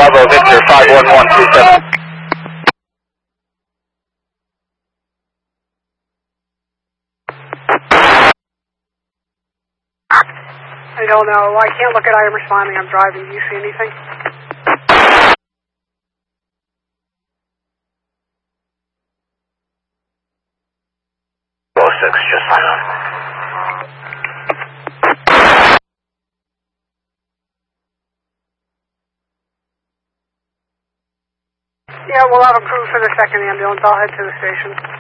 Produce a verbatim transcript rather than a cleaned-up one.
Bravo Victor five one one two seven. I don't know. I can't look at I am responding. I'm driving. Do you see anything? oh six, just sign on. Yeah, we'll have a crew for the second ambulance. I'll head to the station.